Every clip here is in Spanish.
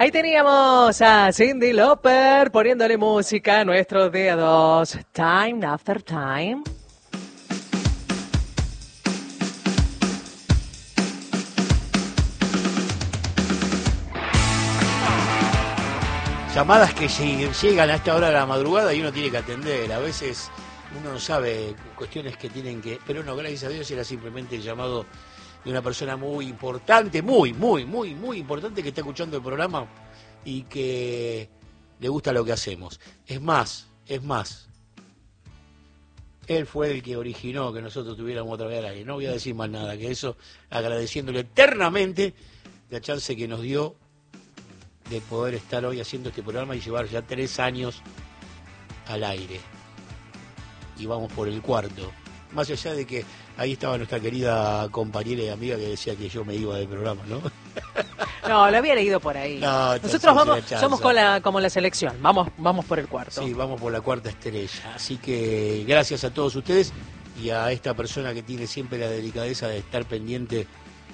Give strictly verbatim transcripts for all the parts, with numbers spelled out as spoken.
Ahí teníamos a Cyndi Lauper poniéndole música a nuestro día dos. Time After Time. Llamadas que llegan a esta hora de la madrugada y uno tiene que atender. A veces uno no sabe cuestiones que tienen que... Pero no, gracias a Dios era simplemente el llamado de una persona muy importante, muy, muy, muy, muy importante que está escuchando el programa y que le gusta lo que hacemos. Es más, es más, él fue el que originó que nosotros tuviéramos otra vez al aire. No voy a decir más nada que eso, agradeciéndole eternamente la chance que nos dio de poder estar hoy haciendo este programa y llevar ya tres años al aire. Y vamos por el cuarto. Más allá de que ahí estaba nuestra querida compañera y amiga que decía que yo me iba del programa, ¿no? No, lo había leído por ahí. No, Nosotros vamos, somos con la, como la selección, vamos, vamos por el cuarto. Sí, vamos por la cuarta estrella. Así que gracias a todos ustedes y a esta persona que tiene siempre la delicadeza de estar pendiente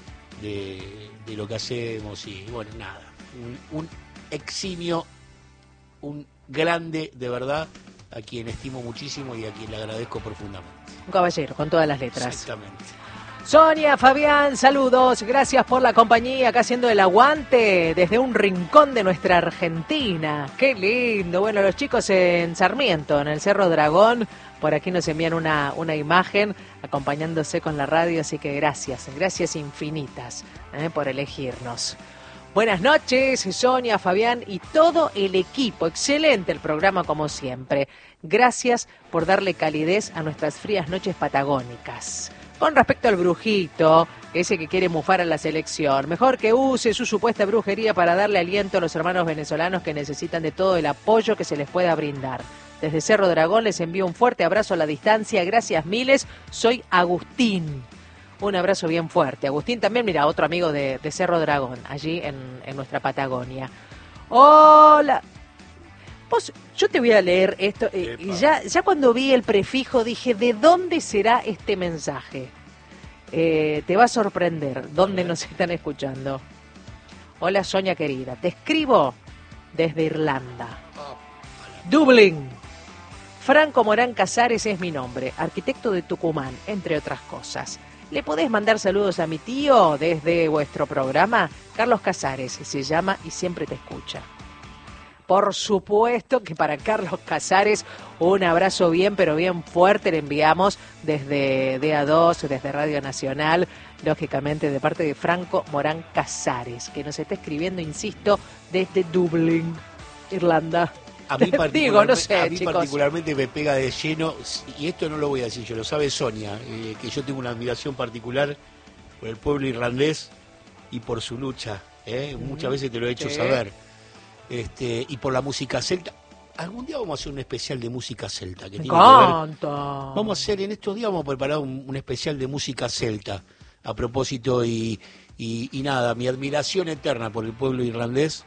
de, de lo que hacemos y bueno, nada. Un, un eximio, un grande de verdad, a quien estimo muchísimo y a quien le agradezco profundamente. Un caballero, con todas las letras. Exactamente. Sonia, Fabián, saludos, gracias por la compañía, acá haciendo el aguante desde un rincón de nuestra Argentina. Qué lindo. Bueno, los chicos en Sarmiento, en el Cerro Dragón, por aquí nos envían una, una imagen acompañándose con la radio, así que gracias, gracias infinitas eh, por elegirnos. Buenas noches, Sonia, Fabián y todo el equipo. Excelente el programa como siempre. Gracias por darle calidez a nuestras frías noches patagónicas. Con respecto al brujito, ese que quiere mufar a la selección, mejor que use su supuesta brujería para darle aliento a los hermanos venezolanos que necesitan de todo el apoyo que se les pueda brindar. Desde Cerro Dragón les envío un fuerte abrazo a la distancia. Gracias miles. Soy Agustín. Un abrazo bien fuerte. Agustín también, mira, otro amigo de, de Cerro Dragón, allí en, en nuestra Patagonia. Hola. Vos, yo te voy a leer esto. Eh, y ya, ya cuando vi el prefijo dije, ¿de dónde será este mensaje? Eh, te va a sorprender dónde nos están escuchando. Hola, Sonia querida. Te escribo desde Irlanda. Dublín. Franco Morán Casares es mi nombre, arquitecto de Tucumán, entre otras cosas. ¿Le podés mandar saludos a mi tío desde vuestro programa? Carlos Casares se llama y siempre te escucha. Por supuesto que para Carlos Casares un abrazo bien, pero bien fuerte le enviamos desde D A dos, desde Radio Nacional, lógicamente de parte de Franco Morán Casares, que nos está escribiendo, insisto, desde Dublín, Irlanda. A mí, Digo, no sé, a mí chicos. particularmente me pega de lleno, y esto no lo voy a decir yo, lo sabe Sonia, eh, que yo tengo una admiración particular por el pueblo irlandés y por su lucha, ¿eh? Mm, muchas veces te lo he hecho sí. saber, este, y por la música celta. Algún día vamos a hacer un especial de música celta. Que tiene que ver, vamos a hacer, en estos días vamos a preparar un, un especial de música celta, a propósito, y, y, y nada, mi admiración eterna por el pueblo irlandés,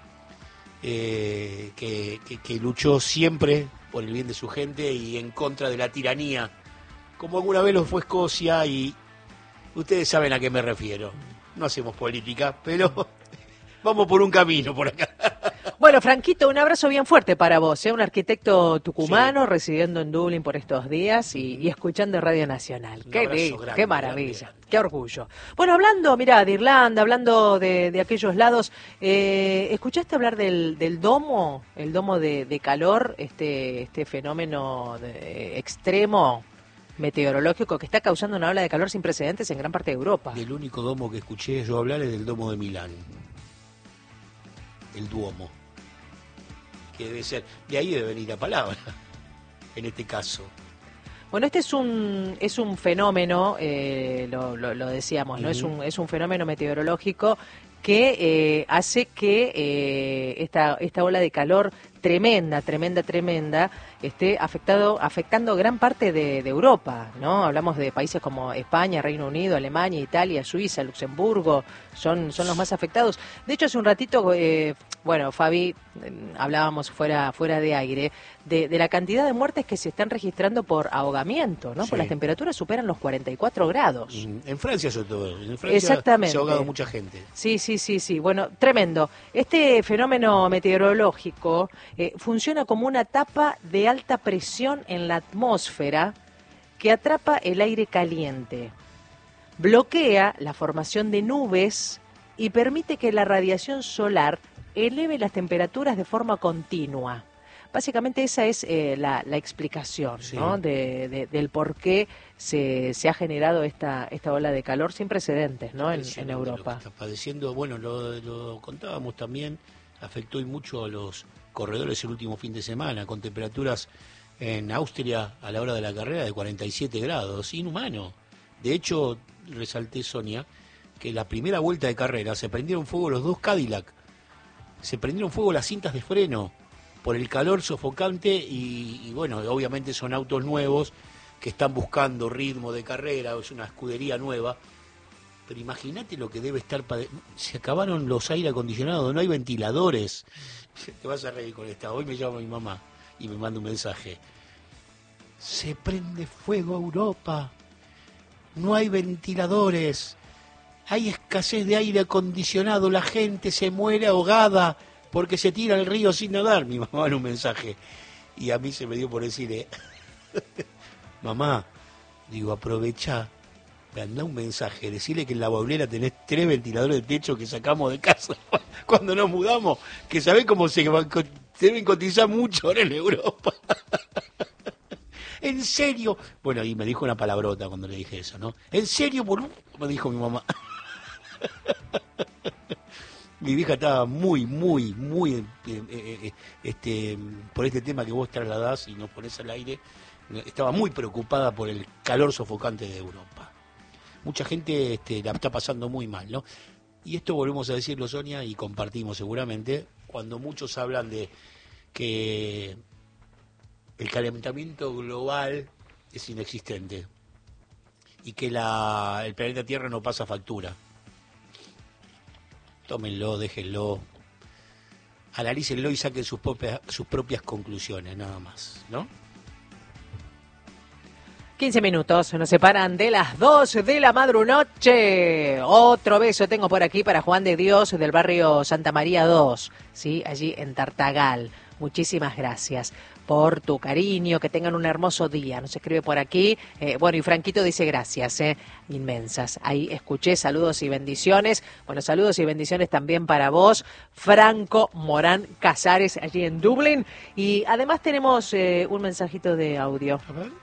Eh, que, que, que luchó siempre por el bien de su gente y en contra de la tiranía, como alguna vez lo fue Escocia, y ustedes saben a qué me refiero. No hacemos política, pero vamos por un camino por acá. Bueno, Franquito, un abrazo bien fuerte para vos, ¿eh? Un arquitecto tucumano, sí, residiendo en Dublín por estos días y, y escuchando Radio Nacional. Un qué lindo, grande, qué maravilla, grande. Qué orgullo. Bueno, hablando, mirá, de Irlanda, hablando de, de aquellos lados, eh, ¿escuchaste hablar del, del domo, el domo de, de calor, este, este fenómeno de, extremo meteorológico que está causando una ola de calor sin precedentes en gran parte de Europa? El único domo que escuché yo hablar es del domo de Milán, el Duomo. Que debe ser, de ahí debe venir la palabra, en este caso. Bueno, este es un es un fenómeno, eh, lo, lo, lo decíamos, uh-huh. ¿no? Es un es un fenómeno meteorológico que eh, hace que eh, esta esta ola de calor tremenda, tremenda, tremenda, esté afectado, afectando gran parte de, de Europa, ¿no? Hablamos de países como España, Reino Unido, Alemania, Italia, Suiza, Luxemburgo, son, son los más afectados. De hecho, hace un ratito, eh, bueno, Fabi, eh, hablábamos fuera, fuera de aire, de, de la cantidad de muertes que se están registrando por ahogamiento, ¿no? Sí. Porque las temperaturas superan los cuarenta y cuatro grados. En Francia sobre todo, en Francia Exactamente. se ha ahogado mucha gente. Sí, sí, sí, sí. Bueno, tremendo. Este fenómeno meteorológico eh, funciona como una tapa de alta presión en la atmósfera que atrapa el aire caliente, bloquea la formación de nubes y permite que la radiación solar eleve las temperaturas de forma continua. Básicamente esa es eh, la, la explicación, sí, ¿no? de, de, del por qué se, se ha generado esta, esta ola de calor sin precedentes, ¿no? en, en Europa. Lo que está padeciendo, bueno, lo, lo contábamos también, afectó y mucho a los corredores el último fin de semana, con temperaturas en Austria a la hora de la carrera de cuarenta y siete grados, inhumano. De hecho, resalté, Sonia, que la primera vuelta de carrera se prendieron fuego los dos Cadillac, se prendieron fuego las cintas de freno, por el calor sofocante y, y bueno, obviamente son autos nuevos que están buscando ritmo de carrera, es una escudería nueva, pero imagínate lo que debe estar, pade- se acabaron los aire acondicionados, no hay ventiladores, te vas a reír con esta, hoy me llama mi mamá y me manda un mensaje, se prende fuego Europa, no hay ventiladores, hay escasez de aire acondicionado, la gente se muere ahogada, porque se tira al río sin nadar, mi mamá en un mensaje. Y a mí se me dio por decir, eh, mamá, digo, aprovechá, me anda un mensaje, decirle que en la baulera tenés tres ventiladores de techo que sacamos de casa cuando nos mudamos, que sabés cómo se deben cotizar mucho ahora en Europa. ¿En serio? Bueno, y me dijo una palabrota cuando le dije eso, ¿no? ¿En serio, boludo? Me dijo mi mamá. Mi vieja estaba muy, muy, muy, eh, eh, eh, este, por este tema que vos trasladás y nos ponés al aire, estaba muy preocupada por el calor sofocante de Europa. Mucha gente este, la está pasando muy mal, ¿no? Y esto volvemos a decirlo, Sonia, y compartimos seguramente, cuando muchos hablan de que el calentamiento global es inexistente y que la, el planeta Tierra no pasa factura. Tómenlo, déjenlo, analícenlo y saquen sus propias, sus propias conclusiones, nada más, ¿no? quince minutos nos separan de las dos de la madrunoche. Otro beso tengo por aquí para Juan de Dios del barrio Santa María dos, ¿sí? Allí en Tartagal. Muchísimas gracias por tu cariño, que tengan un hermoso día. Nos escribe por aquí, eh, bueno, y Franquito dice gracias, eh, inmensas. Ahí escuché, saludos y bendiciones. Bueno, saludos y bendiciones también para vos, Franco Morán Casares, allí en Dublín. Y además tenemos eh, un mensajito de audio. A ver.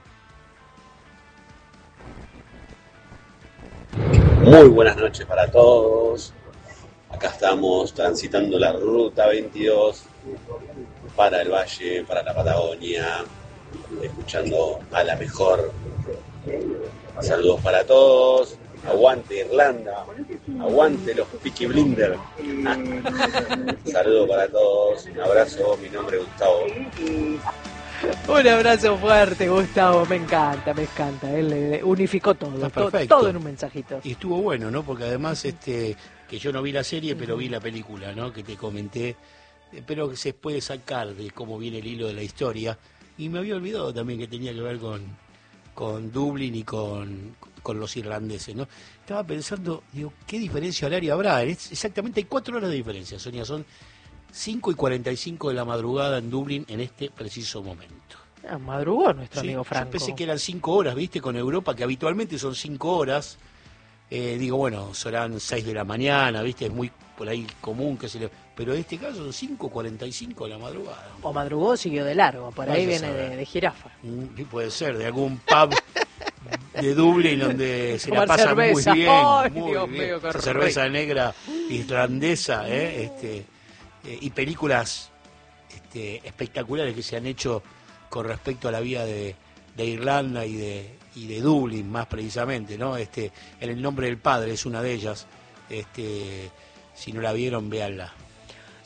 Muy buenas noches para todos. Acá estamos transitando la ruta veintidós para el Valle, para la Patagonia, escuchando a la mejor. Saludos para todos. Aguante Irlanda, aguante los Peaky Blinders. Saludos para todos, un abrazo, mi nombre es Gustavo. Un abrazo fuerte, Gustavo, me encanta, me encanta, él unificó todo, todo, todo en un mensajito. Y estuvo bueno, ¿no? Porque además, este, que yo no vi la serie, pero vi la película, ¿no? Que te comenté, pero que se puede sacar de cómo viene el hilo de la historia. Y me había olvidado también que tenía que ver con, con Dublín y con, con los irlandeses, ¿no? Estaba pensando, digo, ¿qué diferencia horaria habrá? Es exactamente, hay cuatro horas de diferencia, Sonia, son cinco y cuarenta y cinco de la madrugada en Dublín en este preciso momento. Ah, madrugó nuestro sí, amigo Franco. Yo pensé que eran cinco horas, ¿viste? Con Europa, que habitualmente son cinco horas. Eh, digo, bueno, serán seis de la mañana, ¿viste? Es muy por ahí común que se le... Pero en este caso son cinco cuarenta y cinco de la madrugada. O madrugó o siguió de largo, por ahí viene de, de jirafa. Mm, puede ser, de algún pub de Dublín donde se la Tomar pasa cerveza. muy bien. Ay, muy Dios bien. mío, qué Esa cerveza negra irlandesa, ¿eh? Este... Eh, y películas este, espectaculares que se han hecho con respecto a la vida de, de Irlanda y de, y de Dublín, más precisamente, ¿no? Este, En el nombre del padre es una de ellas. Este, si no la vieron, véanla.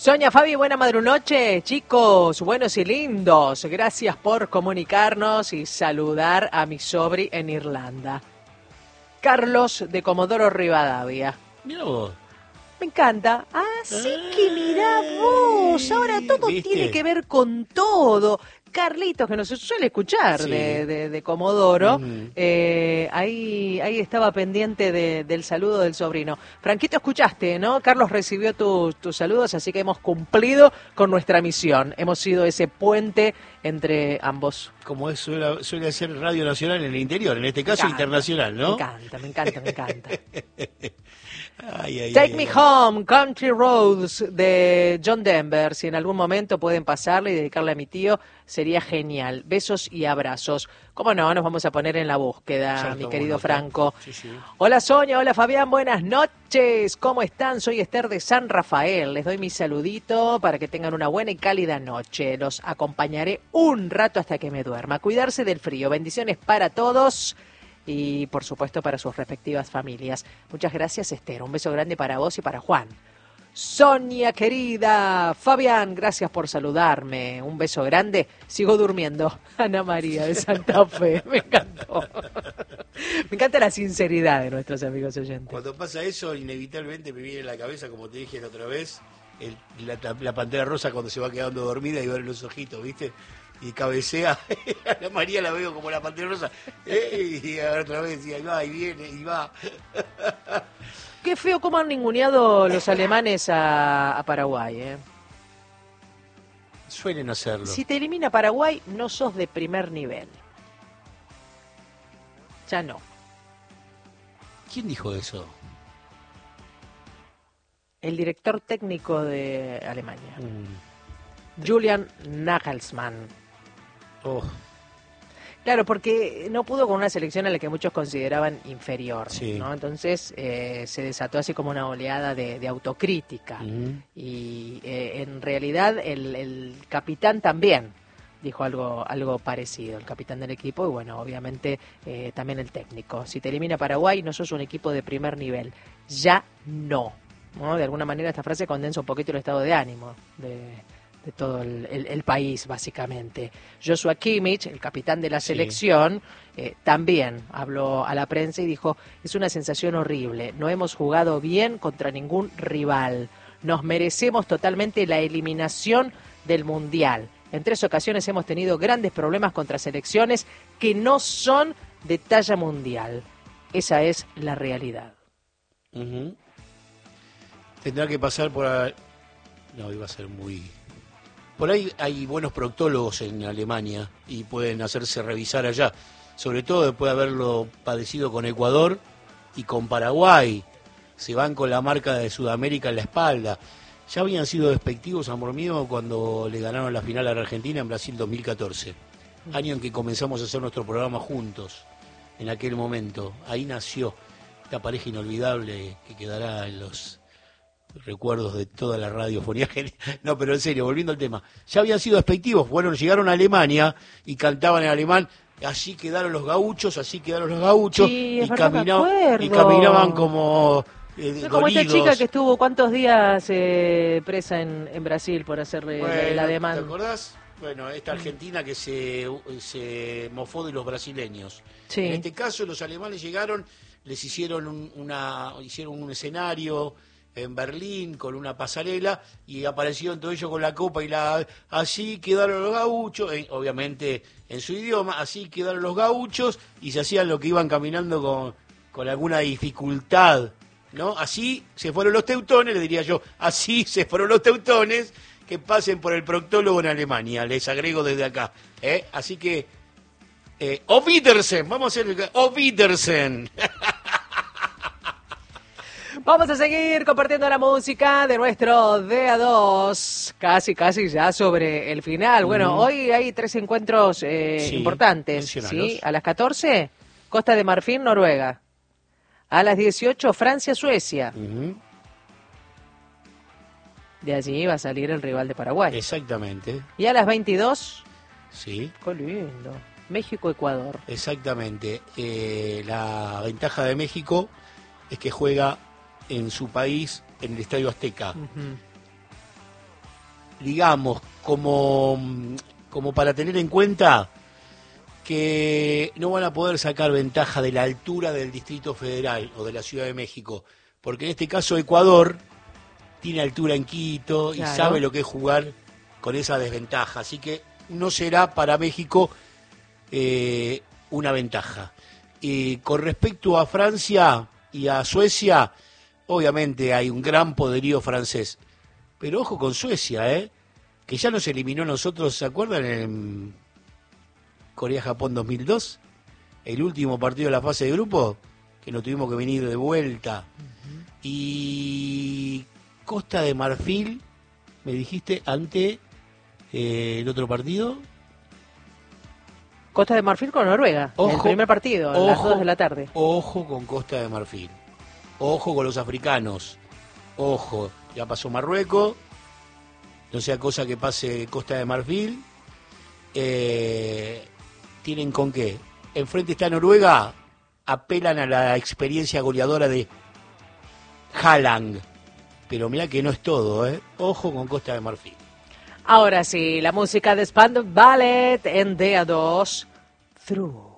Sonia, Fabi, buena madrunoche, chicos, buenos y lindos. Gracias por comunicarnos y saludar a mi sobri en Irlanda. Carlos de Comodoro Rivadavia. Mirá vos. Me encanta. Así que mirá vos, ahora todo ¿Viste? Tiene que ver con todo. Carlitos, que nos suele escuchar Sí. de, de, de Comodoro, Mm. eh, ahí, ahí estaba pendiente de, del saludo del sobrino. Franquito, escuchaste, ¿no? Carlos recibió tu- tus saludos, así que hemos cumplido con nuestra misión. Hemos sido ese puente entre ambos. Como es, suele, suele ser Radio Nacional en el interior, en este caso Me encanta, internacional, ¿no? Me encanta, me encanta, me encanta. Ay, ay, Take ay, Me ay. Home, Country Roads de John Denver. Si en algún momento pueden pasarle y dedicarle a mi tío, sería genial. Besos y abrazos. ¿Cómo no? Nos vamos a poner en la Ya búsqueda, lo mi tomo querido nota. Franco. Sí, sí. Hola Sonia, hola Fabián, buenas noches. ¿Cómo están? Soy Esther de San Rafael. Les doy mi saludito para que tengan una buena y cálida noche. Los acompañaré un rato hasta que me duerma. Cuidarse del frío. Bendiciones para todos. Y por supuesto para sus respectivas familias. Muchas gracias, Esther. Un beso grande para vos y para Juan. Sonia querida, Fabián, gracias por saludarme. Un beso grande. Sigo durmiendo. Ana María de Santa Fe. Me encantó. Me encanta la sinceridad de nuestros amigos oyentes. Cuando pasa eso, inevitablemente me viene a la cabeza, como te dije la otra vez, el- la, la- la pantera rosa cuando se va quedando dormida y abre los ojitos, ¿viste? Y cabecea, a la María la veo como la pantera rosa, ¡eh! Y otra vez, y ahí va, y viene, y va. Qué feo cómo han ninguneado los alemanes a, a Paraguay, ¿eh? Suelen hacerlo. Si te elimina Paraguay, no sos de primer nivel. Ya no. ¿Quién dijo eso? El director técnico de Alemania, Mm. Julian Nagelsmann. Oh, Claro, porque no pudo con una selección a la que muchos consideraban inferior, Sí. ¿no? Entonces eh, se desató así como una oleada de, de autocrítica. mm. Y eh, en realidad el, el capitán también dijo algo algo parecido, el capitán del equipo y bueno, obviamente eh, también el técnico. Si te elimina Paraguay, no sos un equipo de primer nivel. Ya no. ¿No? De alguna manera esta frase condensa un poquito el estado de ánimo de, de todo el, el- el país, básicamente. Joshua Kimmich, el capitán de la Sí. selección, eh, también habló a la prensa y dijo, es una sensación horrible, no hemos jugado bien contra ningún rival, nos merecemos totalmente la eliminación del Mundial. En tres ocasiones hemos tenido grandes problemas contra selecciones que no son de talla mundial. Esa es la realidad. Ujú. Tendrá que pasar por... a- No, iba a ser muy... Por ahí hay buenos proctólogos en Alemania y pueden hacerse revisar allá, sobre todo después de haberlo padecido con Ecuador y con Paraguay. Se van con la marca de Sudamérica en la espalda. Ya habían sido despectivos, amor mío, cuando le ganaron la final a la Argentina en Brasil dos mil catorce, año en que comenzamos a hacer nuestro programa juntos, en aquel momento. Ahí nació esta pareja inolvidable que quedará en los recuerdos de toda la radiofonía. No, pero en serio, volviendo al tema, ya habían sido despectivos. Bueno, llegaron a Alemania y cantaban en alemán, así quedaron los gauchos, así quedaron los gauchos, Sí, es y, verdad, me caminaban, acuerdo. y caminaban como eh, Es como esta dolidos. chica que estuvo cuántos días eh, presa en, en Brasil por hacerle Bueno, el ademán. ¿te acordás? Bueno, esta argentina que se, se mofó de los brasileños. Sí. En este caso, los alemanes llegaron, les hicieron un, una, hicieron un escenario en Berlín con una pasarela y aparecieron todos ellos con la copa y la... Así quedaron los gauchos, eh, obviamente en su idioma, así quedaron los gauchos y se hacían lo que iban caminando con, con alguna dificultad, ¿no? Así se fueron los teutones, le diría yo, así se fueron los teutones, que pasen por el proctólogo en Alemania, les agrego desde acá, ¿eh? Así que, eh, Auf Wiedersehen, vamos a hacer, Auf Wiedersehen. Vamos a seguir compartiendo la música de nuestro D A dos, casi, casi ya sobre el final. Bueno, Ujú. hoy hay tres encuentros eh, Sí, importantes, mencionalos. ¿sí? A las catorce, Costa de Marfil, Noruega. A las dieciocho, Francia, Suecia. Ujú. De allí va a salir el rival de Paraguay. Exactamente, Y a las veintidós, sí, qué lindo, México, Ecuador. exactamente. Eh, la ventaja de México es que juega en su país, en el Estadio Azteca. Ujú. digamos, como, como para tener en cuenta que no van a poder sacar ventaja de la altura del Distrito Federal o de la Ciudad de México, porque en este caso Ecuador tiene altura en Quito claro. y sabe lo que es jugar con esa desventaja, así que no será para México eh, una ventaja. Y con respecto a Francia y a Suecia, obviamente hay un gran poderío francés, pero ojo con Suecia, ¿eh? que ya nos eliminó a nosotros, ¿se acuerdan? En Corea-Japón dos mil dos, el último partido de la fase de grupo, que nos tuvimos que venir de vuelta. Uh-huh. Y Costa de Marfil, me dijiste, ante eh, el otro partido. Costa de Marfil con Noruega, ojo, el primer partido, a ojo, las dos de la tarde. Ojo con Costa de Marfil, ojo con los africanos, ojo, ya pasó Marruecos, no sea cosa que pase Costa de Marfil. Eh, ¿Tienen con qué? Enfrente está Noruega, apelan a la experiencia goleadora de Haaland, pero mira que no es todo, ¿eh? Ojo con Costa de Marfil. Ahora sí, la música de Spandau Ballet en D A dos, Through.